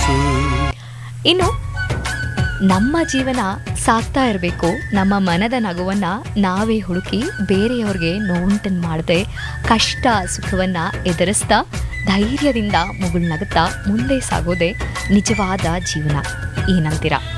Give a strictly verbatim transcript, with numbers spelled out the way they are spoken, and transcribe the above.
ಇನ್ನು ನಮ್ಮ ಜೀವನ ಸಾಗ್ತಾ ಇರಬೇಕು, ನಮ್ಮ ಮನದ ನಗುವನ್ನು ನಾವೇ ಹುಡುಕಿ ಬೇರೆಯವ್ರಿಗೆ ನೋವುಂಟನ್ನು ಮಾಡದೆ ಕಷ್ಟ ಸುಖವನ್ನು ಎದುರಿಸ್ತಾ ಧೈರ್ಯದಿಂದ ಮುಗುಳ್ನಗುತ್ತಾ ಮುಂದೆ ಸಾಗೋದೇ ನಿಜವಾದ ಜೀವನ. ಏನಂತೀರಾ?